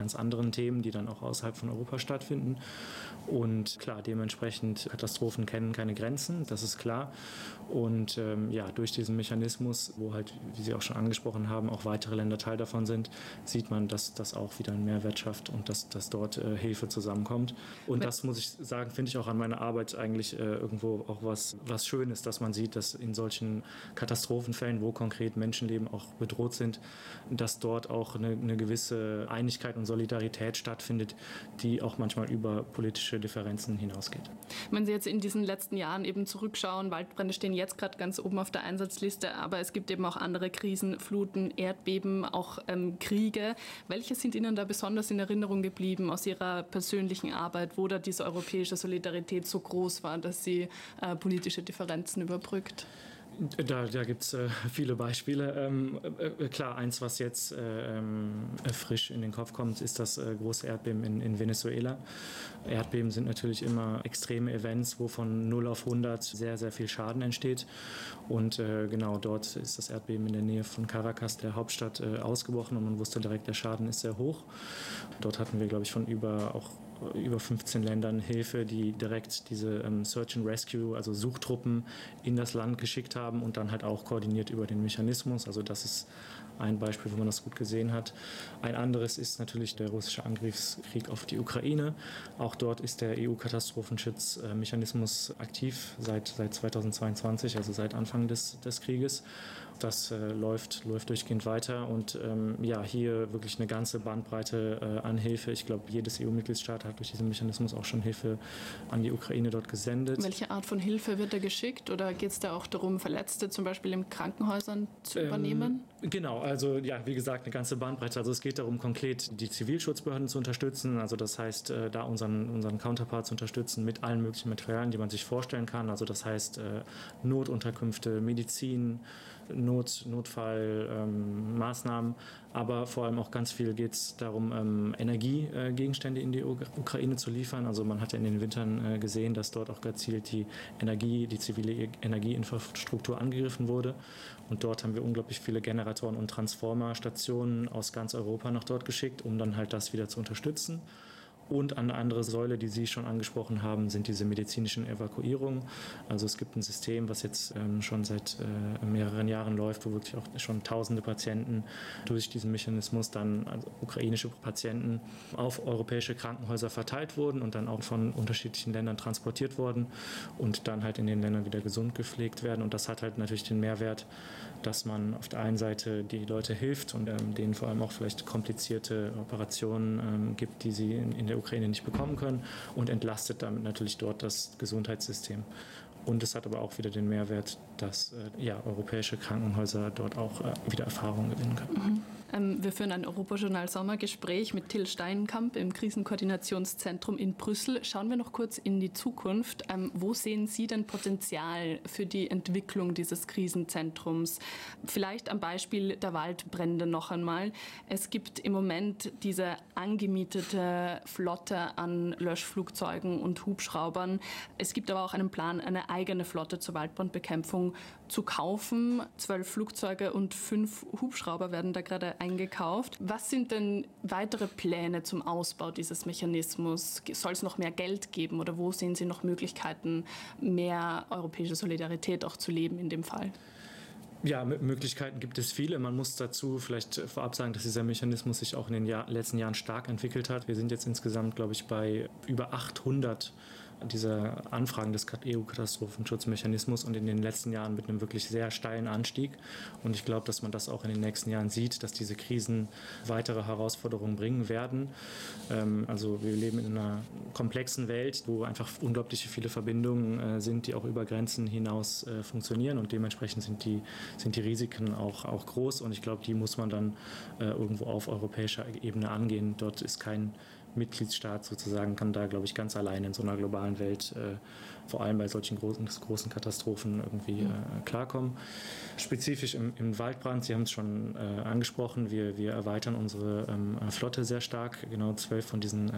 ganz anderen Themen, die dann auch außerhalb von Europa stattfinden. Und klar, dementsprechend, Katastrophen kennen keine Grenzen, das ist klar. Und durch diesen Mechanismus, wo halt, wie Sie auch schon angesprochen haben, auch weitere Länder Teil davon sind, sieht man, dass das auch wieder einen Mehrwert schafft und dass dort Hilfe zusammenkommt. Und das, muss ich sagen, finde ich auch an meiner Arbeit eigentlich irgendwo auch was Schönes, dass man sieht, dass in solchen Katastrophenfällen, wo konkret Menschenleben auch bedroht sind, dass dort auch eine gewisse Einigkeit und Solidarität stattfindet, die auch manchmal über politische Differenzen hinausgeht. Wenn Sie jetzt in diesen letzten Jahren eben zurückschauen, Waldbrände stehen jetzt gerade ganz oben auf der Einsatzliste, aber es gibt eben auch andere Krisen, Fluten, Erdbeben, auch Kriege. Welche sind Ihnen da besonders in Erinnerung geblieben aus Ihrer persönlichen Arbeit, wo da diese europäische Solidarität so groß war, dass sie politische Differenzen überbrückt? Da gibt es viele Beispiele. Klar, eins, was jetzt frisch in den Kopf kommt, ist das große Erdbeben in Venezuela. Erdbeben sind natürlich immer extreme Events, wo von 0 auf 100 sehr, sehr viel Schaden entsteht. Und genau dort ist das Erdbeben in der Nähe von Caracas, der Hauptstadt, ausgebrochen und man wusste direkt, der Schaden ist sehr hoch. Dort hatten wir, glaube ich, von über 15 Ländern Hilfe, die direkt diese Search and Rescue, also Suchtruppen in das Land geschickt haben und dann halt auch koordiniert über den Mechanismus. Also das ist ein Beispiel, wo man das gut gesehen hat. Ein anderes ist natürlich der russische Angriffskrieg auf die Ukraine. Auch dort ist der EU-Katastrophenschutzmechanismus aktiv seit 2022, also seit Anfang des Krieges. Das läuft durchgehend weiter und hier wirklich eine ganze Bandbreite an Hilfe. Ich glaube, jedes EU-Mitgliedstaat hat durch diesen Mechanismus auch schon Hilfe an die Ukraine dort gesendet. Welche Art von Hilfe wird da geschickt oder geht es da auch darum, Verletzte zum Beispiel in Krankenhäusern zu übernehmen? Genau, also ja, wie gesagt, eine ganze Bandbreite. Also es geht darum, konkret die Zivilschutzbehörden zu unterstützen. Also das heißt, da unseren Counterpart zu unterstützen mit allen möglichen Materialien, die man sich vorstellen kann. Also das heißt, Notunterkünfte, Medizin, Notfallmaßnahmen, aber vor allem auch ganz viel geht es darum, Energiegegenstände in die Ukraine zu liefern. Also man hat ja in den Wintern gesehen, dass dort auch gezielt die zivile Energieinfrastruktur angegriffen wurde. Und dort haben wir unglaublich viele Generatoren und Transformerstationen aus ganz Europa nach dort geschickt, um dann halt das wieder zu unterstützen. Und eine andere Säule, die Sie schon angesprochen haben, sind diese medizinischen Evakuierungen. Also es gibt ein System, was jetzt schon seit mehreren Jahren läuft, wo wirklich auch schon tausende Patienten durch diesen Mechanismus dann, also ukrainische Patienten, auf europäische Krankenhäuser verteilt wurden und dann auch von unterschiedlichen Ländern transportiert wurden und dann halt in den Ländern wieder gesund gepflegt werden. Und das hat halt natürlich den Mehrwert, dass man auf der einen Seite die Leute hilft und denen vor allem auch vielleicht komplizierte Operationen gibt, die sie in der Ukraine nicht bekommen können und entlastet damit natürlich dort das Gesundheitssystem. Und es hat aber auch wieder den Mehrwert, dass europäische Krankenhäuser dort auch wieder Erfahrungen gewinnen können. Wir führen ein Europajournal-Sommergespräch mit Till Steinkamp im Krisenkoordinationszentrum in Brüssel. Schauen wir noch kurz in die Zukunft. Wo sehen Sie denn Potenzial für die Entwicklung dieses Krisenzentrums? Vielleicht am Beispiel der Waldbrände noch einmal. Es gibt im Moment diese angemietete Flotte an Löschflugzeugen und Hubschraubern. Es gibt aber auch einen Plan, eine eigene Flotte zur Waldbrandbekämpfung zu kaufen. 12 Flugzeuge und 5 Hubschrauber werden da gerade eingekauft. Was sind denn weitere Pläne zum Ausbau dieses Mechanismus? Soll es noch mehr Geld geben oder wo sehen Sie noch Möglichkeiten, mehr europäische Solidarität auch zu leben in dem Fall? Ja, Möglichkeiten gibt es viele. Man muss dazu vielleicht vorab sagen, dass dieser Mechanismus sich auch in den letzten Jahren stark entwickelt hat. Wir sind jetzt insgesamt, glaube ich, bei über 800 dieser Anfragen des EU-Katastrophenschutzmechanismus und in den letzten Jahren mit einem wirklich sehr steilen Anstieg. Und ich glaube, dass man das auch in den nächsten Jahren sieht, dass diese Krisen weitere Herausforderungen bringen werden. Also wir leben in einer komplexen Welt, wo einfach unglaublich viele Verbindungen sind, die auch über Grenzen hinaus funktionieren und dementsprechend sind die Risiken auch groß und ich glaube, die muss man dann irgendwo auf europäischer Ebene angehen. Dort ist kein Mitgliedsstaat sozusagen, kann da, glaube ich, ganz allein in so einer globalen Welt vor allem bei solchen großen Katastrophen irgendwie klarkommen. Spezifisch im Waldbrand, Sie haben es schon angesprochen, wir erweitern unsere Flotte sehr stark. Genau 12 von diesen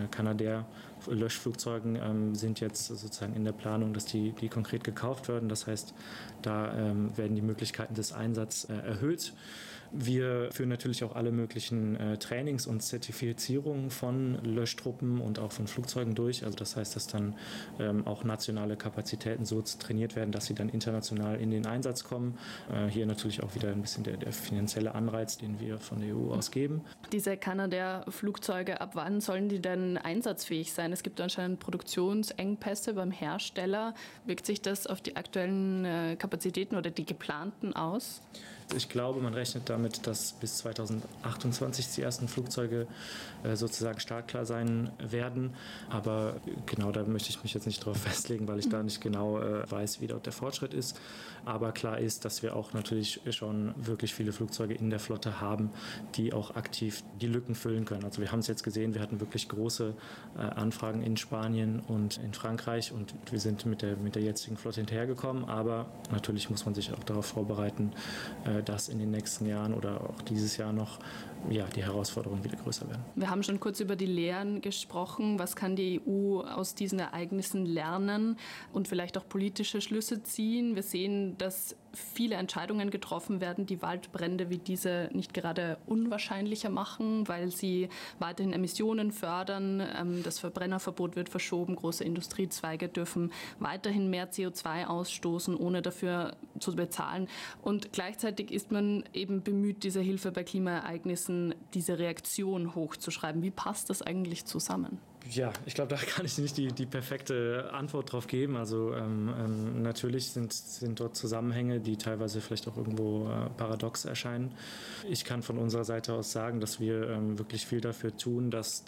Canadair-Löschflugzeugen sind jetzt sozusagen in der Planung, dass die konkret gekauft werden. Das heißt, da werden die Möglichkeiten des Einsatzes erhöht. Wir führen natürlich auch alle möglichen Trainings und Zertifizierungen von Löschtruppen und auch von Flugzeugen durch. Also das heißt, dass dann auch nationale Kapazitäten so trainiert werden, dass sie dann international in den Einsatz kommen. Hier natürlich auch wieder ein bisschen der finanzielle Anreiz, den wir von der EU aus geben. Diese Canadair-Flugzeuge, ab wann sollen die denn einsatzfähig sein? Es gibt anscheinend Produktionsengpässe beim Hersteller. Wirkt sich das auf die aktuellen Kapazitäten oder die geplanten aus? Ich glaube, man rechnet damit, dass bis 2028 die ersten Flugzeuge sozusagen startklar sein werden. Aber genau, da möchte ich mich jetzt nicht drauf festlegen, weil ich da nicht genau weiß, wie dort der Fortschritt ist. Aber klar ist, dass wir auch natürlich schon wirklich viele Flugzeuge in der Flotte haben, die auch aktiv die Lücken füllen können. Also wir haben es jetzt gesehen, wir hatten wirklich große Anfragen in Spanien und in Frankreich und wir sind mit der jetzigen Flotte hinterhergekommen. Aber natürlich muss man sich auch darauf vorbereiten, dass in den nächsten Jahren oder auch dieses Jahr noch die Herausforderungen wieder größer werden. Wir haben schon kurz über die Lehren gesprochen. Was kann die EU aus diesen Ereignissen lernen und vielleicht auch politische Schlüsse ziehen? Wir sehen, dass viele Entscheidungen getroffen werden, die Waldbrände wie diese nicht gerade unwahrscheinlicher machen, weil sie weiterhin Emissionen fördern. Das Verbrennerverbot wird verschoben. Große Industriezweige dürfen weiterhin mehr CO2 ausstoßen, ohne dafür zu bezahlen. Und gleichzeitig ist man eben bemüht, diese Hilfe bei Klimaereignissen, diese Reaktion hochzuschreiben. Wie passt das eigentlich zusammen? Ja, ich glaube, da kann ich nicht die perfekte Antwort drauf geben. Also natürlich sind dort Zusammenhänge, die teilweise vielleicht auch irgendwo paradox erscheinen. Ich kann von unserer Seite aus sagen, dass wir wirklich viel dafür tun, dass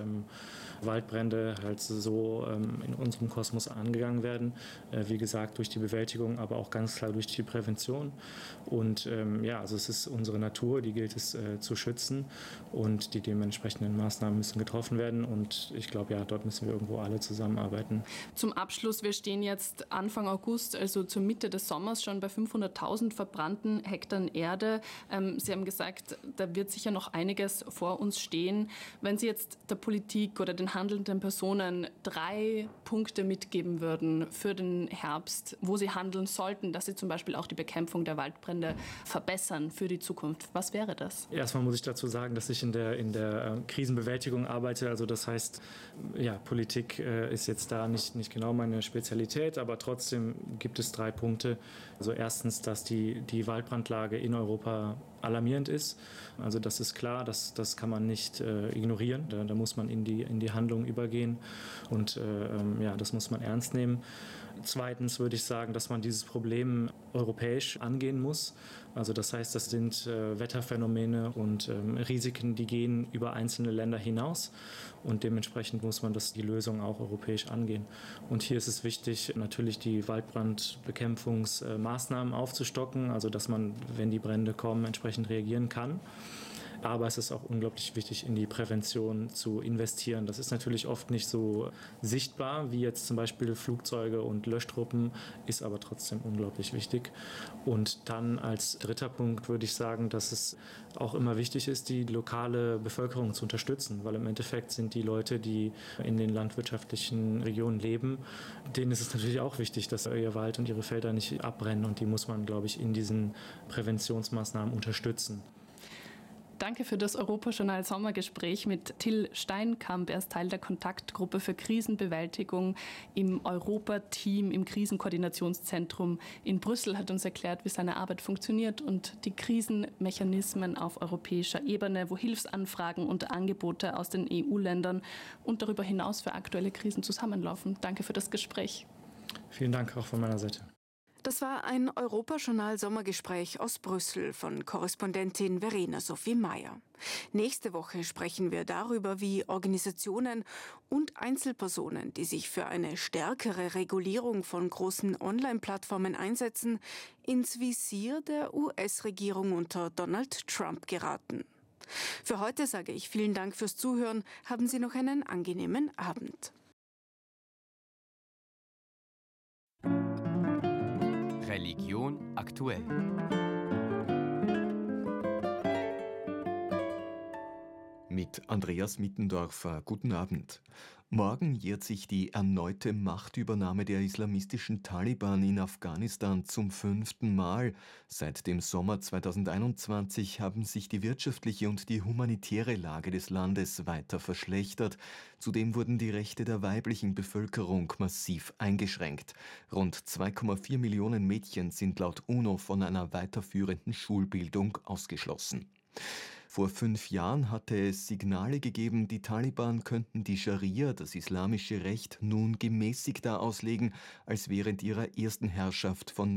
Waldbrände halt so in unserem Kosmos angegangen werden. Wie gesagt, durch die Bewältigung, aber auch ganz klar durch die Prävention. Und also es ist unsere Natur, die gilt es zu schützen und die dementsprechenden Maßnahmen müssen getroffen werden. Und ich glaube, dort müssen wir irgendwo alle zusammenarbeiten. Zum Abschluss, wir stehen jetzt Anfang August, also zur Mitte des Sommers, schon bei 500.000 verbrannten Hektar Erde. Sie haben gesagt, da wird sicher noch einiges vor uns stehen. Wenn Sie jetzt der Politik oder den handelnden Personen 3 Punkte mitgeben würden für den Herbst, wo sie handeln sollten, dass sie zum Beispiel auch die Bekämpfung der Waldbrände verbessern für die Zukunft, was wäre das? Erstmal muss ich dazu sagen, dass ich in der Krisenbewältigung arbeite. Also das heißt, Politik ist jetzt da nicht genau meine Spezialität, aber trotzdem gibt es 3 Punkte. Also erstens, dass die Waldbrandlage in Europa alarmierend ist. Also das ist klar, das kann man nicht ignorieren. Da muss man in die Handlung übergehen und das muss man ernst nehmen. Zweitens würde ich sagen, dass man dieses Problem europäisch angehen muss. Also das heißt, das sind Wetterphänomene und Risiken, die gehen über einzelne Länder hinaus und dementsprechend muss man die Lösung auch europäisch angehen. Und hier ist es wichtig, natürlich die Waldbrandbekämpfungsmaßnahmen aufzustocken, also dass man, wenn die Brände kommen, entsprechend reagieren kann. Aber es ist auch unglaublich wichtig, in die Prävention zu investieren. Das ist natürlich oft nicht so sichtbar wie jetzt zum Beispiel Flugzeuge und Löschtruppen, ist aber trotzdem unglaublich wichtig. Und dann als 3. Punkt würde ich sagen, dass es auch immer wichtig ist, die lokale Bevölkerung zu unterstützen, weil im Endeffekt sind die Leute, die in den landwirtschaftlichen Regionen leben, denen ist es natürlich auch wichtig, dass ihr Wald und ihre Felder nicht abbrennen und die muss man, glaube ich, in diesen Präventionsmaßnahmen unterstützen. Danke für das Europajournal Sommergespräch mit Till Steinkamp. Er ist Teil der Kontaktgruppe für Krisenbewältigung im Europa-Team im Krisenkoordinationszentrum in Brüssel, hat uns erklärt, wie seine Arbeit funktioniert und die Krisenmechanismen auf europäischer Ebene, wo Hilfsanfragen und Angebote aus den EU-Ländern und darüber hinaus für aktuelle Krisen zusammenlaufen. Danke für das Gespräch. Vielen Dank auch von meiner Seite. Das war ein Europajournal-Sommergespräch aus Brüssel von Korrespondentin Verena Sophie Mayer. Nächste Woche sprechen wir darüber, wie Organisationen und Einzelpersonen, die sich für eine stärkere Regulierung von großen Online-Plattformen einsetzen, ins Visier der US-Regierung unter Donald Trump geraten. Für heute sage ich vielen Dank fürs Zuhören. Haben Sie noch einen angenehmen Abend. Religion aktuell. Mit Andreas Mittendorfer. Guten Abend. Morgen jährt sich die erneute Machtübernahme der islamistischen Taliban in Afghanistan zum 5. Mal. Seit dem Sommer 2021 haben sich die wirtschaftliche und die humanitäre Lage des Landes weiter verschlechtert. Zudem wurden die Rechte der weiblichen Bevölkerung massiv eingeschränkt. Rund 2,4 Millionen Mädchen sind laut UNO von einer weiterführenden Schulbildung ausgeschlossen. Vor 5 Jahren hatte es Signale gegeben, die Taliban könnten die Scharia, das islamische Recht, nun gemäßigter auslegen als während ihrer ersten Herrschaft von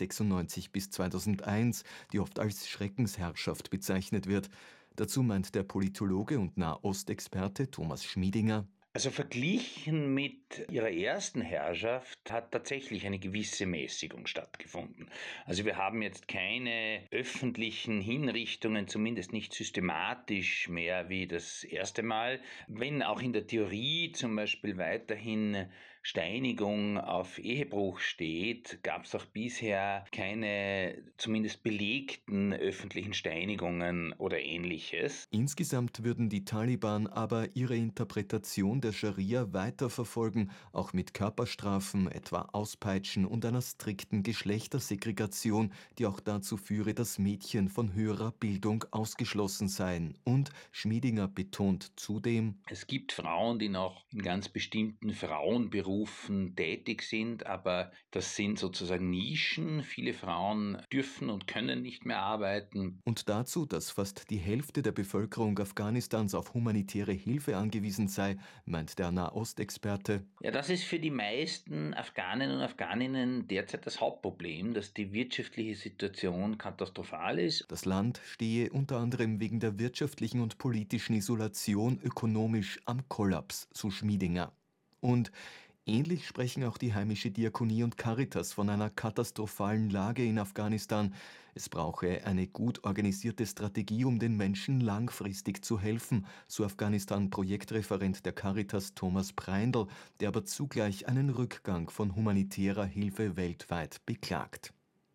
1996 bis 2001, die oft als Schreckensherrschaft bezeichnet wird. Dazu meint der Politologe und Nahostexperte Thomas Schmiedinger: Also verglichen mit ihrer ersten Herrschaft hat tatsächlich eine gewisse Mäßigung stattgefunden. Also wir haben jetzt keine öffentlichen Hinrichtungen, zumindest nicht systematisch mehr wie das erste Mal. Wenn auch in der Theorie zum Beispiel weiterhin Steinigung auf Ehebruch steht, gab es auch bisher keine zumindest belegten öffentlichen Steinigungen oder Ähnliches. Insgesamt würden die Taliban aber ihre Interpretation der Scharia weiterverfolgen, auch mit Körperstrafen, etwa Auspeitschen und einer strikten Geschlechtersegregation, die auch dazu führe, dass Mädchen von höherer Bildung ausgeschlossen seien. Und Schmiedinger betont zudem: Es gibt Frauen, die noch in ganz bestimmten Frauenberufen tätig sind, aber das sind sozusagen Nischen. Viele Frauen dürfen und können nicht mehr arbeiten. Und dazu, dass fast die Hälfte der Bevölkerung Afghanistans auf humanitäre Hilfe angewiesen sei, meint der Nahostexperte: Ja, das ist für die meisten Afghanen und Afghaninnen derzeit das Hauptproblem, dass die wirtschaftliche Situation katastrophal ist. Das Land stehe unter anderem wegen der wirtschaftlichen und politischen Isolation ökonomisch am Kollaps, so Schmiedinger. Und ähnlich sprechen auch die heimische Diakonie und Caritas von einer katastrophalen Lage in Afghanistan. Es brauche eine gut organisierte Strategie, um den Menschen langfristig zu helfen, so Afghanistan-Projektreferent der Caritas Thomas Preindl, der aber zugleich einen Rückgang von humanitärer Hilfe weltweit beklagt.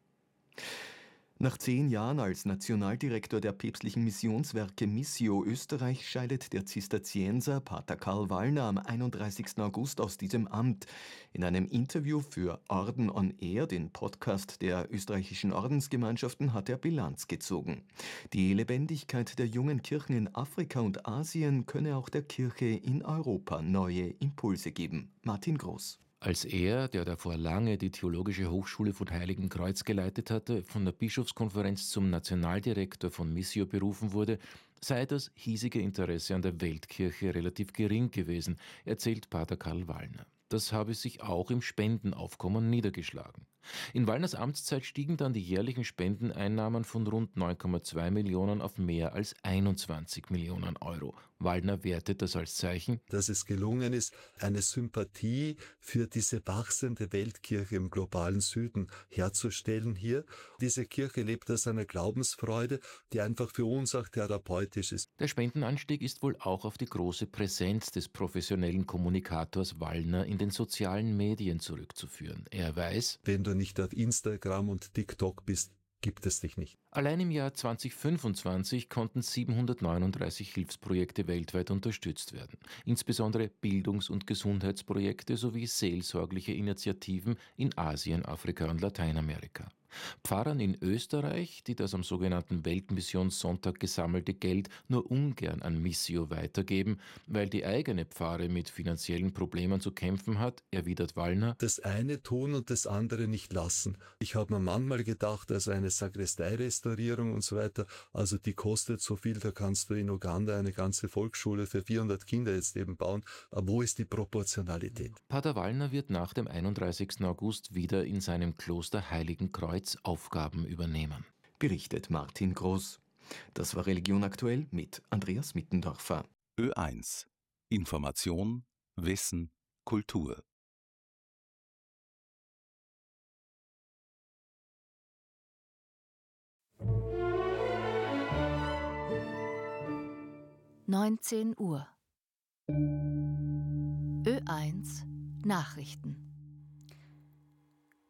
Nach 10 Jahren als Nationaldirektor der päpstlichen Missionswerke Missio Österreich scheidet der Zisterzienser Pater Karl Wallner am 31. August aus diesem Amt. In einem Interview für Orden on Air, den Podcast der österreichischen Ordensgemeinschaften, hat er Bilanz gezogen. Die Lebendigkeit der jungen Kirchen in Afrika und Asien könne auch der Kirche in Europa neue Impulse geben. Martin Groß. Als er, der davor lange die Theologische Hochschule von Heiligenkreuz geleitet hatte, von der Bischofskonferenz zum Nationaldirektor von Missio berufen wurde, sei das hiesige Interesse an der Weltkirche relativ gering gewesen, erzählt Pater Karl Wallner. Das habe sich auch im Spendenaufkommen niedergeschlagen. In Wallners Amtszeit stiegen dann die jährlichen Spendeneinnahmen von rund 9,2 Millionen auf mehr als 21 Millionen Euro. Wallner wertet das als Zeichen, dass es gelungen ist, eine Sympathie für diese wachsende Weltkirche im globalen Süden herzustellen hier. Diese Kirche lebt aus einer Glaubensfreude, die einfach für uns auch therapeutisch ist. Der Spendenanstieg ist wohl auch auf die große Präsenz des professionellen Kommunikators Wallner in den sozialen Medien zurückzuführen. Er weiß, wenn du nicht auf Instagram und TikTok bist, gibt es dich nicht. Allein im Jahr 2025 konnten 739 Hilfsprojekte weltweit unterstützt werden. Insbesondere Bildungs- und Gesundheitsprojekte sowie seelsorgliche Initiativen in Asien, Afrika und Lateinamerika. Pfarrern in Österreich, die das am sogenannten Weltmissionssonntag gesammelte Geld nur ungern an Missio weitergeben, weil die eigene Pfarre mit finanziellen Problemen zu kämpfen hat, erwidert Wallner: Das eine tun und das andere nicht lassen. Ich habe mir manchmal gedacht, also eine Sakristei-Restaurierung und so weiter, also die kostet so viel, da kannst du in Uganda eine ganze Volksschule für 400 Kinder jetzt eben bauen. Aber wo ist die Proportionalität? Pater Wallner wird nach dem 31. August wieder in seinem Kloster Heiligenkreuz Aufgaben übernehmen. Berichtet Martin Groß. Das war Religion aktuell mit Andreas Mittendorfer. Ö1. Information, Wissen, Kultur. (19 Uhr) Ö1 Nachrichten.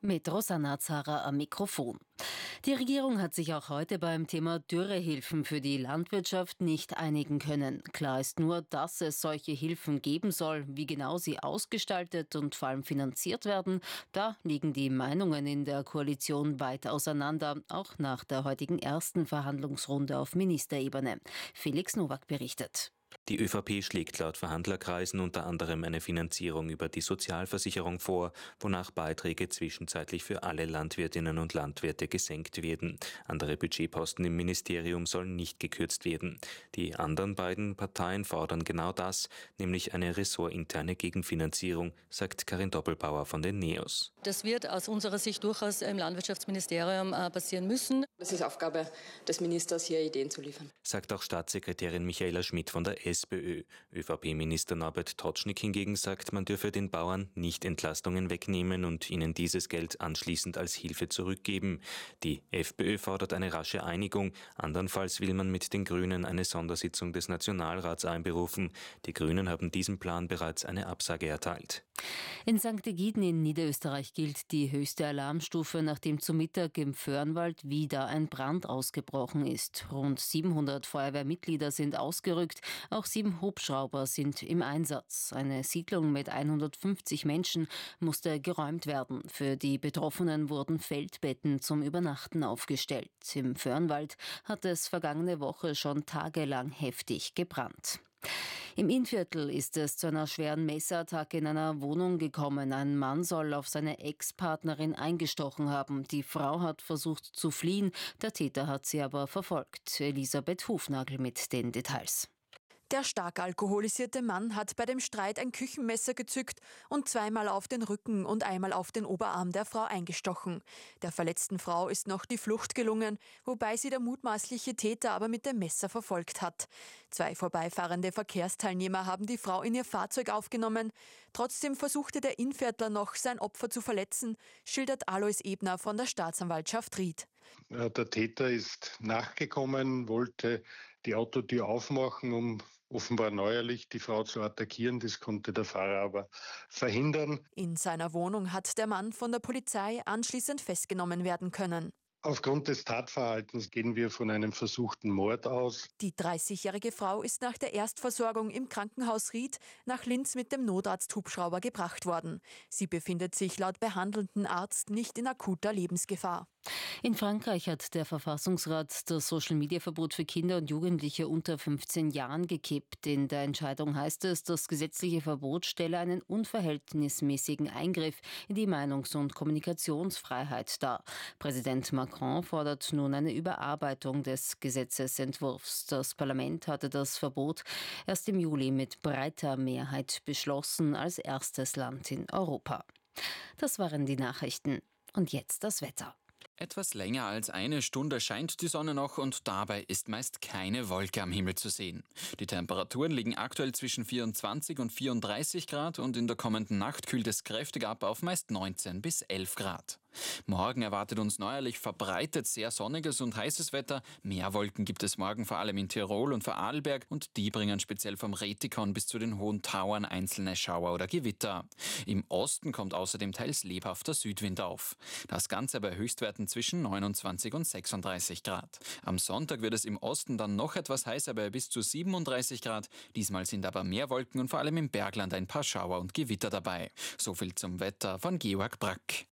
Mit Rosanna Zara am Mikrofon. Die Regierung hat sich auch heute beim Thema Dürrehilfen für die Landwirtschaft nicht einigen können. Klar ist nur, dass es solche Hilfen geben soll. Wie genau sie ausgestaltet und vor allem finanziert werden, da liegen die Meinungen in der Koalition weit auseinander, auch nach der heutigen ersten Verhandlungsrunde auf Ministerebene. Felix Nowak berichtet. Die ÖVP schlägt laut Verhandlerkreisen unter anderem eine Finanzierung über die Sozialversicherung vor, wonach Beiträge zwischenzeitlich für alle Landwirtinnen und Landwirte gesenkt werden. Andere Budgetposten im Ministerium sollen nicht gekürzt werden. Die anderen beiden Parteien fordern genau das, nämlich eine ressortinterne Gegenfinanzierung, sagt Karin Doppelbauer von den NEOS. Das wird aus unserer Sicht durchaus im Landwirtschaftsministerium passieren müssen. Es ist Aufgabe des Ministers, hier Ideen zu liefern, sagt auch Staatssekretärin Michaela Schmidt von der SPÖ. ÖVP-Minister Norbert Totschnig hingegen sagt, man dürfe den Bauern nicht Entlastungen wegnehmen und ihnen dieses Geld anschließend als Hilfe zurückgeben. Die FPÖ fordert eine rasche Einigung. Andernfalls will man mit den Grünen eine Sondersitzung des Nationalrats einberufen. Die Grünen haben diesem Plan bereits eine Absage erteilt. In St. Egiden in Niederösterreich gilt die höchste Alarmstufe, nachdem zu Mittag im Föhrenwald wieder ein Brand ausgebrochen ist. Rund 700 Feuerwehrmitglieder sind ausgerückt, auch 7 Hubschrauber sind im Einsatz. Eine Siedlung mit 150 Menschen musste geräumt werden. Für die Betroffenen wurden Feldbetten zum Übernachten aufgestellt. Im Föhrenwald hat es vergangene Woche schon tagelang heftig gebrannt. Im Innviertel ist es zu einer schweren Messerattacke in einer Wohnung gekommen. Ein Mann soll auf seine Ex-Partnerin eingestochen haben. Die Frau hat versucht zu fliehen, der Täter hat sie aber verfolgt. Elisabeth Hufnagel mit den Details. Der stark alkoholisierte Mann hat bei dem Streit ein Küchenmesser gezückt und zweimal auf den Rücken und einmal auf den Oberarm der Frau eingestochen. Der verletzten Frau ist noch die Flucht gelungen, wobei sie der mutmaßliche Täter aber mit dem Messer verfolgt hat. 2 vorbeifahrende Verkehrsteilnehmer haben die Frau in ihr Fahrzeug aufgenommen. Trotzdem versuchte der Innviertler noch, sein Opfer zu verletzen, schildert Alois Ebner von der Staatsanwaltschaft Ried. Der Täter ist nachgekommen, wollte die Autotür aufmachen, um offenbar neuerlich die Frau zu attackieren. Das konnte der Fahrer aber verhindern. In seiner Wohnung hat der Mann von der Polizei anschließend festgenommen werden können. Aufgrund des Tatverhaltens gehen wir von einem versuchten Mord aus. Die 30-jährige Frau ist nach der Erstversorgung im Krankenhaus Ried nach Linz mit dem Notarzt-Hubschrauber gebracht worden. Sie befindet sich laut behandelnden Arzt nicht in akuter Lebensgefahr. In Frankreich hat der Verfassungsrat das Social-Media-Verbot für Kinder und Jugendliche unter 15 Jahren gekippt. In der Entscheidung heißt es, das gesetzliche Verbot stelle einen unverhältnismäßigen Eingriff in die Meinungs- und Kommunikationsfreiheit dar. Präsident Macron fordert nun eine Überarbeitung des Gesetzesentwurfs. Das Parlament hatte das Verbot erst im Juli mit breiter Mehrheit beschlossen, als erstes Land in Europa. Das waren die Nachrichten. Und jetzt das Wetter. Etwas länger als eine Stunde scheint die Sonne noch und dabei ist meist keine Wolke am Himmel zu sehen. Die Temperaturen liegen aktuell zwischen 24 und 34 Grad und in der kommenden Nacht kühlt es kräftig ab auf meist 19 bis 11 Grad. Morgen erwartet uns neuerlich verbreitet sehr sonniges und heißes Wetter. Mehr Wolken gibt es morgen vor allem in Tirol und Vorarlberg und die bringen speziell vom Rätikon bis zu den Hohen Tauern einzelne Schauer oder Gewitter. Im Osten kommt außerdem teils lebhafter Südwind auf. Das Ganze bei Höchstwerten zwischen 29 und 36 Grad. Am Sonntag wird es im Osten dann noch etwas heißer bei bis zu 37 Grad. Diesmal sind aber mehr Wolken und vor allem im Bergland ein paar Schauer und Gewitter dabei. So viel zum Wetter von Georg Brack.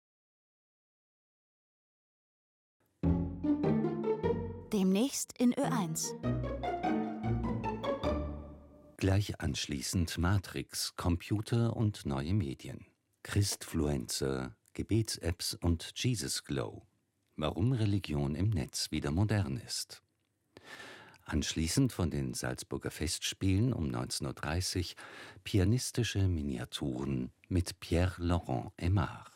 Demnächst in Ö1. Gleich anschließend Matrix, Computer und neue Medien. Christfluencer, Gebets-Apps und Jesus Glow. Warum Religion im Netz wieder modern ist. Anschließend von den Salzburger Festspielen um 19:30 Uhr pianistische Miniaturen mit Pierre-Laurent Aimard.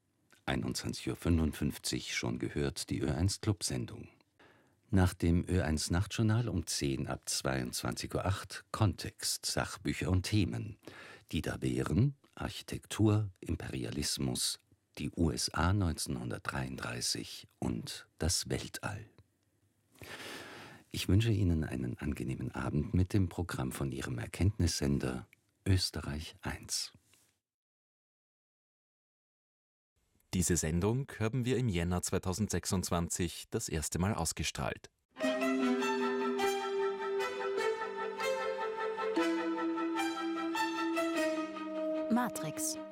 21:55 Uhr schon gehört die Ö1 Club-Sendung. Nach dem Ö1 Nachtjournal um 10 ab 22:08 Uhr Kontext, Sachbücher und Themen, die da wären Architektur, Imperialismus, die USA 1933 und das Weltall. Ich wünsche Ihnen einen angenehmen Abend mit dem Programm von Ihrem Erkenntnissender Österreich 1. Diese Sendung haben wir im Jänner 2026 das erste Mal ausgestrahlt. Matrix